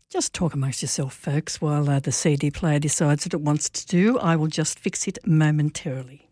Just talk amongst yourself, folks, while the CD player decides what it wants to do. I will just fix it momentarily.